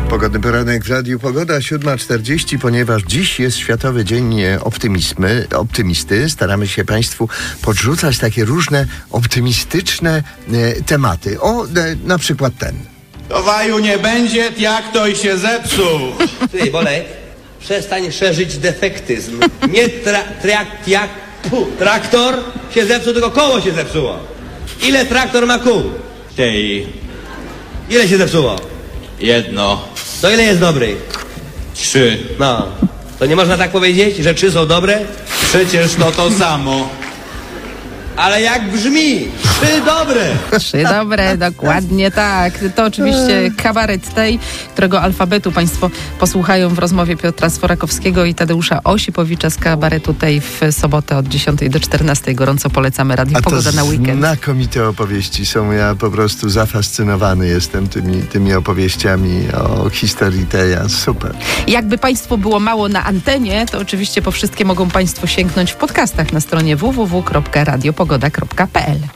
Pogodny poranek w Radiu Pogoda, 7:40, ponieważ dziś jest Światowy Dzień Optymisty. Staramy się Państwu podrzucać takie różne optymistyczne tematy. Na przykład ten. Towaju nie będzie, jak to i się zepsuł. Ty, Bolek, przestań szerzyć defektyzm. Nie traktor się zepsuł, tylko koło się zepsuło. Ile traktor ma kół? Tej, Ile się zepsuło? jedno, To ile jest dobry? 3. No, to nie można tak powiedzieć, że 3 są dobre? Przecież to samo. Ale jak brzmi? 3 dobre! 3 dobre, dokładnie tak. To oczywiście kabaret tej, którego alfabetu Państwo posłuchają w rozmowie Piotra Sforakowskiego i Tadeusza Osipowicza z kabaretu tej w sobotę od 10 do 14. Gorąco polecamy Radio Pogoda na weekend. Znakomite opowieści są. Ja po prostu zafascynowany jestem tymi opowieściami o historii Teja. Super. Jakby Państwu było mało na antenie, to oczywiście po wszystkie mogą Państwo sięgnąć w podcastach na stronie www.radiopogoda.pl.